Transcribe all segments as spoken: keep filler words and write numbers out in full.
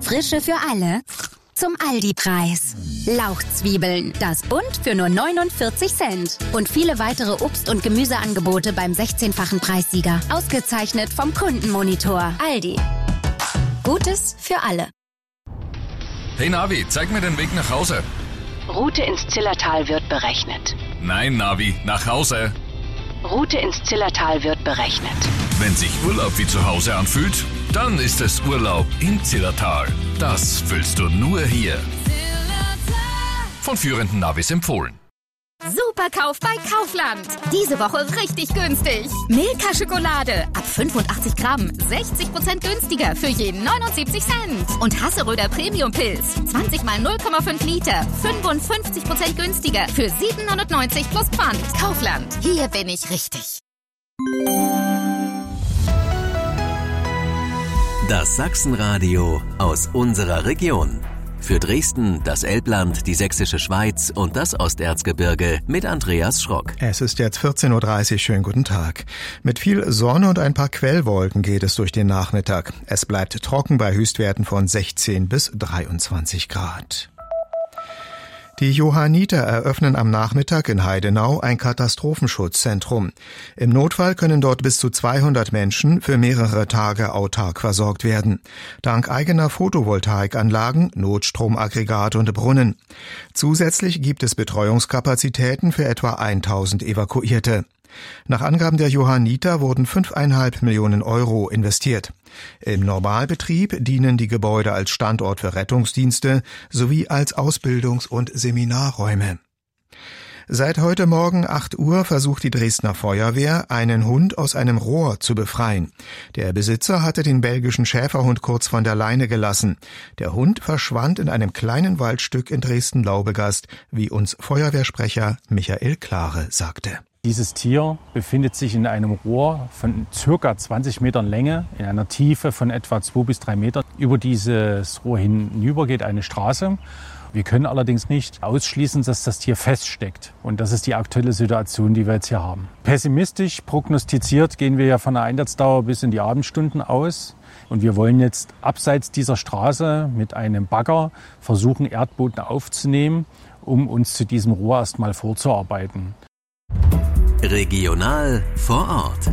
Frische für alle zum Aldi-Preis. Lauchzwiebeln, das Bund für nur neunundvierzig Cent. Und viele weitere Obst- und Gemüseangebote beim sechzehnfachen Preissieger. Ausgezeichnet vom Kundenmonitor. Aldi. Gutes für alle. Hey Navi, zeig mir den Weg nach Hause. Route ins Zillertal wird berechnet. Nein, Navi, nach Hause. Route ins Zillertal wird berechnet. Wenn sich Urlaub wie zu Hause anfühlt, dann ist es Urlaub im Zillertal. Das fühlst du nur hier. Von führenden Navis empfohlen. Superkauf bei Kaufland. Diese Woche richtig günstig. Milka-Schokolade ab fünfundachtzig Gramm, sechzig Prozent günstiger für jeden neunundsiebzig Cent. Und Hasseröder Premium-Pilz, zwanzig mal null Komma fünf Liter, fünfundfünfzig Prozent günstiger für siebenhundertneunzig plus Pfand. Kaufland, hier bin ich richtig. Das Sachsenradio aus unserer Region. Für Dresden, das Elbland, die Sächsische Schweiz und das Osterzgebirge mit Andreas Schrock. Es ist jetzt vierzehn Uhr dreißig, schönen guten Tag. Mit viel Sonne und ein paar Quellwolken geht es durch den Nachmittag. Es bleibt trocken bei Höchstwerten von sechzehn bis dreiundzwanzig Grad. Die Johanniter eröffnen am Nachmittag in Heidenau ein Katastrophenschutzzentrum. Im Notfall können dort bis zu zweihundert Menschen für mehrere Tage autark versorgt werden. Dank eigener Photovoltaikanlagen, Notstromaggregate und Brunnen. Zusätzlich gibt es Betreuungskapazitäten für etwa tausend Evakuierte. Nach Angaben der Johanniter wurden fünfeinhalb Millionen Euro investiert. Im Normalbetrieb dienen die Gebäude als Standort für Rettungsdienste sowie als Ausbildungs- und Seminarräume. Seit heute Morgen acht Uhr versucht die Dresdner Feuerwehr, einen Hund aus einem Rohr zu befreien. Der Besitzer hatte den belgischen Schäferhund kurz von der Leine gelassen. Der Hund verschwand in einem kleinen Waldstück in Dresden-Laubegast, wie uns Feuerwehrsprecher Michael Klare sagte. Dieses Tier befindet sich in einem Rohr von circa zwanzig Metern Länge, in einer Tiefe von etwa zwei bis drei Metern. Über dieses Rohr hinüber geht eine Straße. Wir können allerdings nicht ausschließen, dass das Tier feststeckt. Und das ist die aktuelle Situation, die wir jetzt hier haben. Pessimistisch prognostiziert gehen wir ja von einer Einsatzdauer bis in die Abendstunden aus. Und wir wollen jetzt abseits dieser Straße mit einem Bagger versuchen, Erdboden aufzunehmen, um uns zu diesem Rohr erstmal vorzuarbeiten. Regional vor Ort.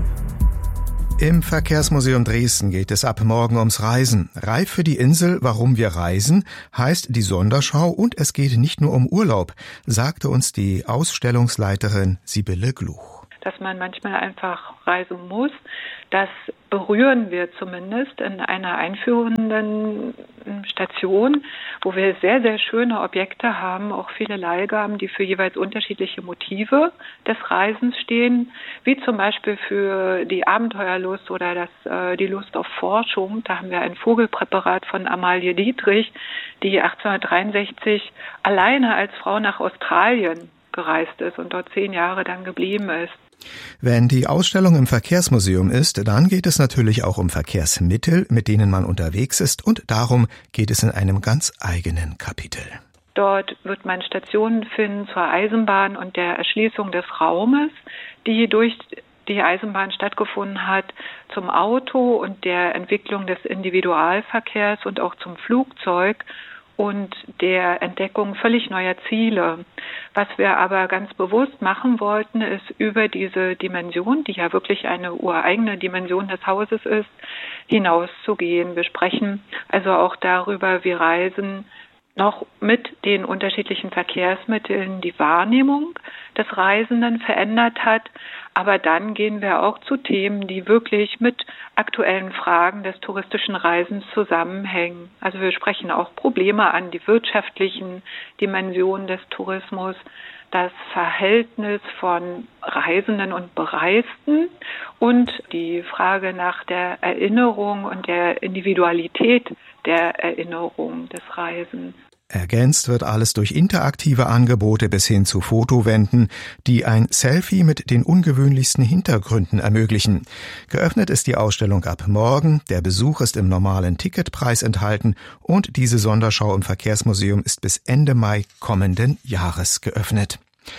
Im Verkehrsmuseum Dresden geht es ab morgen ums Reisen. Reif für die Insel, warum wir reisen, heißt die Sonderschau und es geht nicht nur um Urlaub, sagte uns die Ausstellungsleiterin Sibylle Gluch. Dass man manchmal einfach reisen muss, das berühren wir zumindest in einer einführenden Station, wo wir sehr, sehr schöne Objekte haben, auch viele Leihgaben, die für jeweils unterschiedliche Motive des Reisens stehen, wie zum Beispiel für die Abenteuerlust oder das, äh, die Lust auf Forschung. Da haben wir ein Vogelpräparat von Amalie Dietrich, die achtzehnhundertdreiundsechzig alleine als Frau nach Australien gereist ist und dort zehn Jahre dann geblieben ist. Wenn die Ausstellung im Verkehrsmuseum ist, dann geht es natürlich auch um Verkehrsmittel, mit denen man unterwegs ist, und darum geht es in einem ganz eigenen Kapitel. Dort wird man Stationen finden zur Eisenbahn und der Erschließung des Raumes, die durch die Eisenbahn stattgefunden hat, zum Auto und der Entwicklung des Individualverkehrs und auch zum Flugzeug und der Entdeckung völlig neuer Ziele. Was wir aber ganz bewusst machen wollten, ist über diese Dimension, die ja wirklich eine ureigene Dimension des Hauses ist, hinauszugehen. Wir sprechen also auch darüber, wie Reisen noch mit den unterschiedlichen Verkehrsmitteln die Wahrnehmung des Reisenden verändert hat. Aber dann gehen wir auch zu Themen, die wirklich mit aktuellen Fragen des touristischen Reisens zusammenhängen. Also wir sprechen auch Probleme an, die wirtschaftlichen Dimensionen des Tourismus, das Verhältnis von Reisenden und Bereisten und die Frage nach der Erinnerung und der Individualität der Erinnerung des Reisens. Ergänzt wird alles durch interaktive Angebote bis hin zu Fotowänden, die ein Selfie mit den ungewöhnlichsten Hintergründen ermöglichen. Geöffnet ist die Ausstellung ab morgen, der Besuch ist im normalen Ticketpreis enthalten und diese Sonderschau im Verkehrsmuseum ist bis Ende Mai kommenden Jahres geöffnet.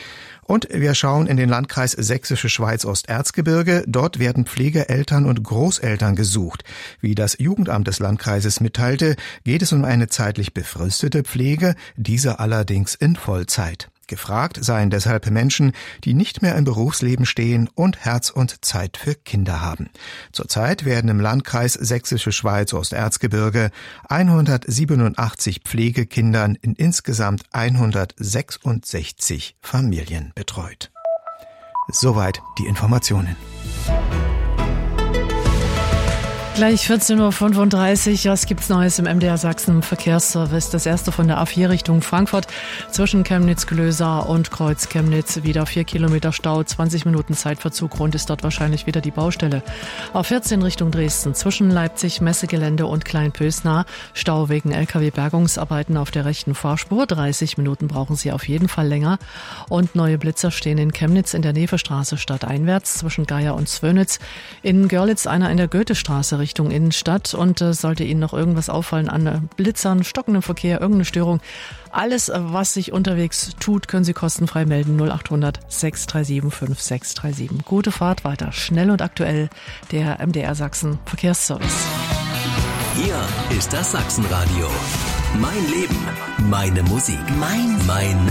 Und wir schauen in den Landkreis Sächsische Schweiz-Osterzgebirge. Dort werden Pflegeeltern und Großeltern gesucht. Wie das Jugendamt des Landkreises mitteilte, geht es um eine zeitlich befristete Pflege, diese allerdings in Vollzeit. Gefragt seien deshalb Menschen, die nicht mehr im Berufsleben stehen und Herz und Zeit für Kinder haben. Zurzeit werden im Landkreis Sächsische Schweiz-Osterzgebirge hundertsiebenundachtzig Pflegekindern in insgesamt hundertsechsundsechzig Familien betreut. Soweit die Informationen. Gleich vierzehn Uhr fünfunddreißig. Was gibt's Neues im M D R Sachsen Verkehrsservice? Das erste von der A vier Richtung Frankfurt zwischen Chemnitz-Glösa und Kreuz-Chemnitz. Wieder vier Kilometer Stau, zwanzig Minuten Zeitverzug. Grund ist dort wahrscheinlich wieder die Baustelle. A vierzehn Richtung Dresden zwischen Leipzig, Messegelände und Kleinpösnar. Stau wegen L K W-Bergungsarbeiten auf der rechten Fahrspur. dreißig Minuten brauchen Sie auf jeden Fall länger. Und neue Blitzer stehen in Chemnitz in der Nevestraße stadteinwärts zwischen Geier und Zwönitz. In Görlitz einer in der Goethestraße Richtung Innenstadt. Und äh, sollte Ihnen noch irgendwas auffallen an äh, Blitzern, stockendem Verkehr, irgendeine Störung, alles, äh, was sich unterwegs tut, können Sie kostenfrei melden. null acht hundert sechs drei sieben fünf sechs drei sieben. Gute Fahrt weiter, schnell und aktuell, der M D R Sachsen Verkehrsservice. Hier ist das Sachsenradio. Mein Leben, meine Musik, mein, mein